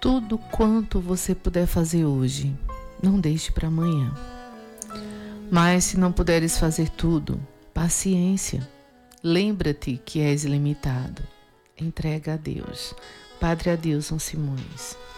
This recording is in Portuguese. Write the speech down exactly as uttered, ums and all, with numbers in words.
Tudo quanto você puder fazer hoje, não deixe para amanhã. Mas se não puderes fazer tudo, paciência. Lembra-te que és limitado. Entrega a Deus. Padre Adilson Simões.